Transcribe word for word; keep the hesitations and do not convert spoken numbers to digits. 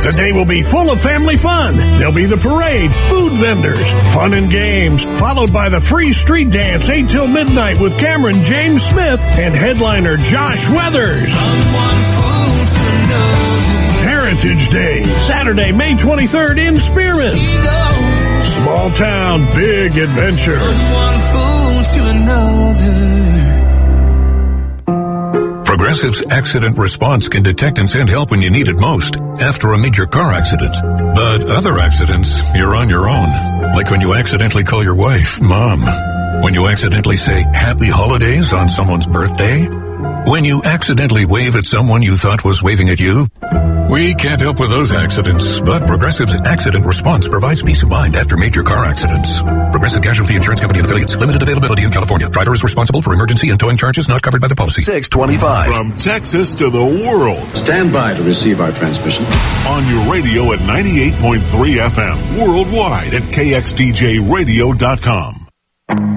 Today will be full of family fun. There'll be the parade, food vendors, fun and games, followed by the free street dance eight till midnight with Cameron James Smith and headliner Josh Weathers. Heritage Day, Saturday, May twenty-third in Spearman. Small town, big adventure. Progressive's accident response can detect and send help when you need it most, after a major car accident. But other accidents, you're on your own. Like when you accidentally call your wife Mom. When you accidentally say Happy Holidays on someone's birthday. When you accidentally wave at someone you thought was waving at you. We can't help with those accidents, but Progressive's accident response provides peace of mind after major car accidents. Progressive Casualty Insurance Company and affiliates. Limited availability in California. Driver is responsible for emergency and towing charges not covered by the policy. six twenty-five. From Texas to the world. Stand by to receive our transmission. On your radio at ninety-eight point three F M. Worldwide at K X D J radio dot com.